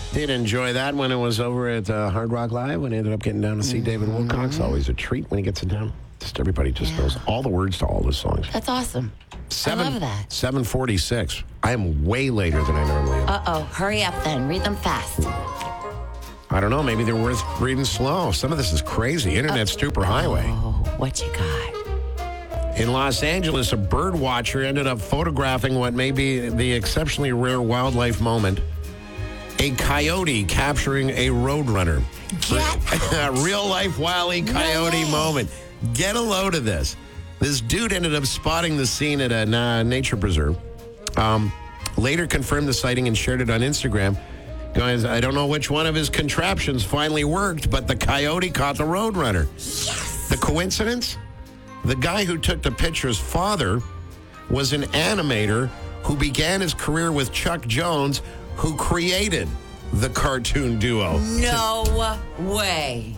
Did enjoy that when it was over at Hard Rock Live when I ended up getting down to see David Wilcox. Always a treat when he gets it down. Just everybody just knows all the words to all the songs. That's awesome. I love that. 7:46. I am way later than I normally am. Uh-oh. Hurry up then. Read them fast. I don't know. Maybe they're worth reading slow. Some of this is crazy. Internet superhighway. Oh, what you got? In Los Angeles, a bird watcher ended up photographing what may be the exceptionally rare wildlife moment. A coyote capturing a roadrunner. A real-life Wile E. Coyote moment. Get a load of this. This dude ended up spotting the scene at a nature preserve. Later confirmed the sighting and shared it on Instagram. Guys, I don't know which one of his contraptions finally worked, but the coyote caught the roadrunner. Yes! The coincidence? The guy who took the picture's father was an animator who began his career with Chuck Jones, who created the cartoon duo. No way.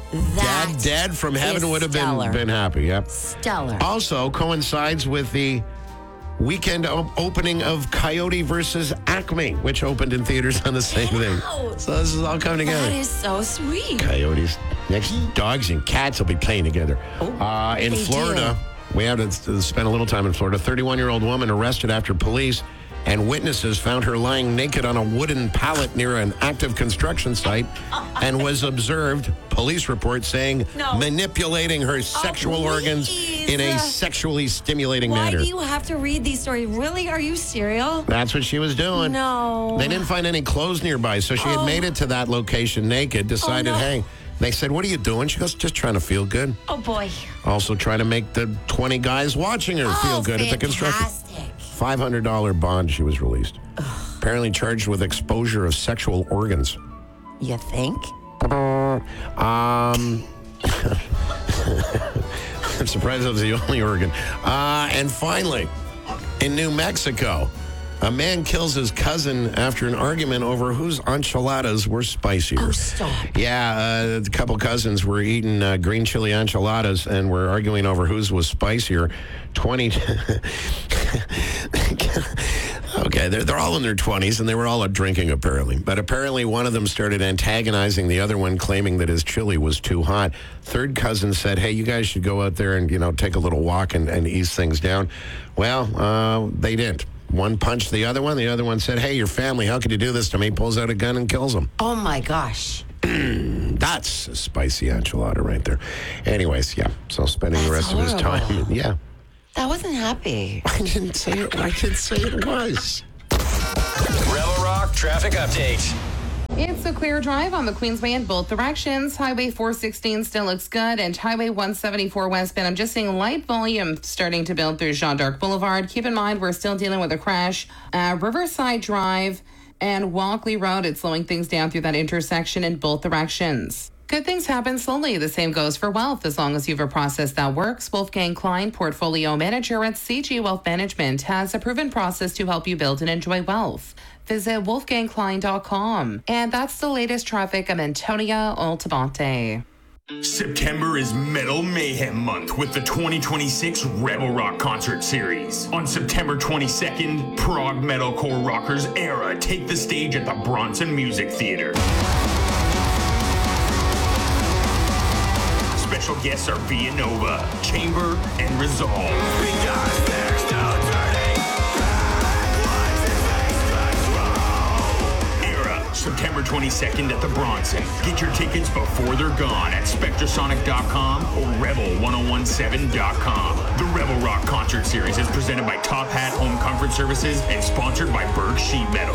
Dad from heaven would have been happy. Yep. Stellar. Also coincides with the weekend opening of Coyote versus Acme, which opened in theaters on the same thing. So this is all coming together. That is so sweet. Coyotes. Next, dogs and cats will be playing together. In Florida, we had to spend a little time in Florida. 31-year-old woman arrested after police and witnesses found her lying naked on a wooden pallet near an active construction site and was observed, police report saying, manipulating her sexual organs in a sexually stimulating manner. Why do you have to read these stories? Really? Are you serial? That's what she was doing. No. They didn't find any clothes nearby, so she had made it to that location naked, decided, hey, they said, what are you doing? She goes, just trying to feel good. Oh, boy. Also trying to make the 20 guys watching her feel good at the construction. $500 bond, she was released. Apparently charged with exposure of sexual organs. You think? I'm surprised that was the only organ. And finally, in New Mexico, a man kills his cousin after an argument over whose enchiladas were spicier. Oh, stop. Yeah, a couple cousins were eating green chili enchiladas and were arguing over whose was spicier. 20... Okay, they're all in their 20s, and they were all drinking, apparently. But apparently one of them started antagonizing the other one, claiming that his chili was too hot. Third cousin said, hey, you guys should go out there and, take a little walk and ease things down. Well, they didn't. One punched the other one. The other one said, hey, your family, how could you do this to me? Pulls out a gun and kills him. Oh, my gosh. That's a spicy enchilada right there. Anyways, yeah. So spending the rest of his time. Yeah. That wasn't happy. I didn't say it. I didn't say it was. Rebel Rock traffic update. It's a clear drive on the Queensway in both directions. Highway 416 still looks good, and Highway 174 westbound. I'm just seeing light volume starting to build through Jean d'Arc Boulevard. Keep in mind, we're still dealing with a crash. Riverside Drive and Walkley Road, it's slowing things down through that intersection in both directions. Good things happen slowly. The same goes for wealth, as long as you have a process that works. Wolfgang Klein, portfolio manager at CG Wealth Management, has a proven process to help you build and enjoy wealth. Visit wolfgangklein.com. And that's the latest traffic. I'm Antonia Altabante. September is Metal Mayhem Month with the 2026 Rebel Rock Concert Series. On September 22nd, prog metalcore rockers Era take the stage at the Bronson Music Theater. Special guests are Via Nova, Chamber, and Resolve. Era, September 22nd at the Bronson. Get your tickets before they're gone at SpectraSonic.com or Rebel1017.com. The Rebel Rock Concert Series is presented by Top Hat Home Comfort Services and sponsored by Berg Sheet Metal.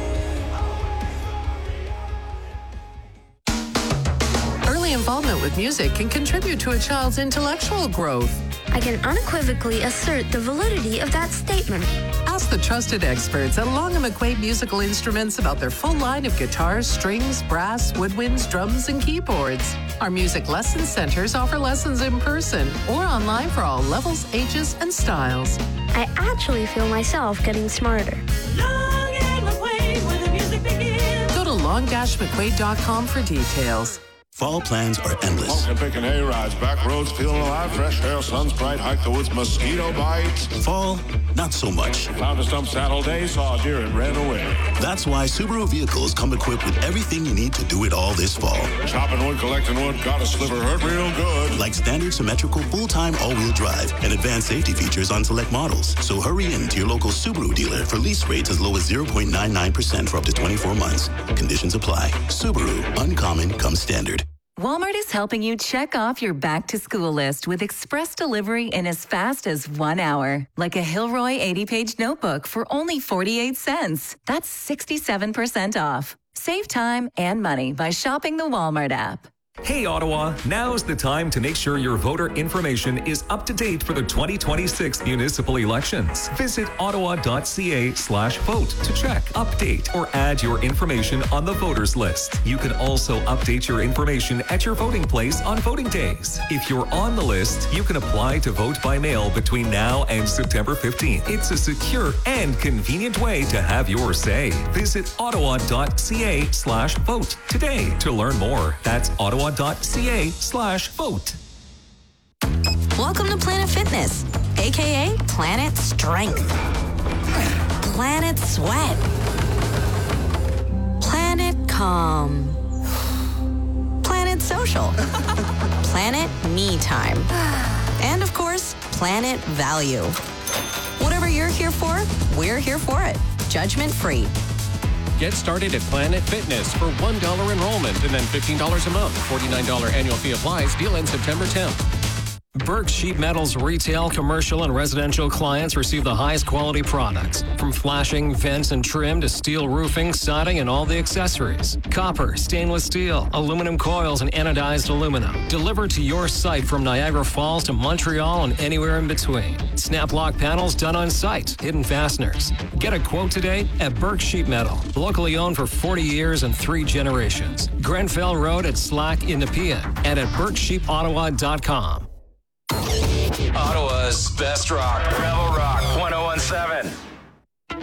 Involvement with music can contribute to a child's intellectual growth. I can unequivocally assert the validity of that statement. Ask the trusted experts at Long & McQuaid Musical Instruments about their full line of guitars, strings, brass, woodwinds, drums, and keyboards. Our music lesson centers offer lessons in person or online for all levels, ages, and styles. I actually feel myself getting smarter. Long & McQuaid, where the music begins. Go to long-mcquaid.com for details. Fall plans are endless. Walking, picking hay rides, back roads, feeling alive, fresh air, sun's bright, hike the woods, mosquito bites. Fall, not so much. Found a stump saddle day, saw a deer and ran away. That's why Subaru vehicles come equipped with everything you need to do it all this fall. Chopping wood, collecting wood, got a sliver, hurt real good. Like standard symmetrical full-time all-wheel drive and advanced safety features on select models. So hurry in to your local Subaru dealer for lease rates as low as 0.99% for up to 24 months. Conditions apply. Subaru, uncommon comes standard. Walmart is helping you check off your back-to-school list with express delivery in as fast as 1 hour. Like a Hilroy 80-page notebook for only 48 cents. That's 67% off. Save time and money by shopping the Walmart app. Hey Ottawa, now's the time to make sure your voter information is up to date for the 2026 municipal elections. Visit ottawa.ca/vote to check, update, or add your information on the voters list. You can also update your information at your voting place on voting days. If you're on the list, you can apply to vote by mail between now and September 15th. It's a secure and convenient way to have your say. Visit ottawa.ca/vote today to learn more. That's ottawa.ca/vote. Welcome to Planet Fitness, aka Planet Strength, Planet Sweat, Planet Calm, Planet Social, Planet Me Time, and of course, Planet Value. Whatever you're here for, we're here for it. Judgment free. Get started at Planet Fitness for $1 enrollment and then $15 a month. $49 annual fee applies. Deal ends September 10th. Burke Sheet Metal's retail, commercial, and residential clients receive the highest quality products. From flashing, vents, and trim to steel roofing, siding, and all the accessories. Copper, stainless steel, aluminum coils, and anodized aluminum. Delivered to your site from Niagara Falls to Montreal and anywhere in between. Snap lock panels done on site. Hidden fasteners. Get a quote today at Burke Sheet Metal. Locally owned for 40 years and 3 generations. Grenfell Road at Slack in Nepean and at BurkeSheepOttawa.com. Ottawa's best rock, Rebel Rock 101.7.